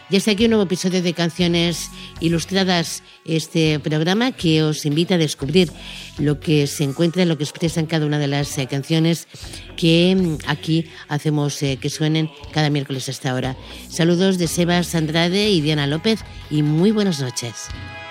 Ya está aquí un nuevo episodio de Canciones Ilustradas, este programa que os invita a descubrir lo que se encuentra, lo que expresa en cada una de las canciones que aquí hacemos que suenen cada miércoles a esta hora. Saludos de Sebas Andrade y Diana López y muy buenas noches.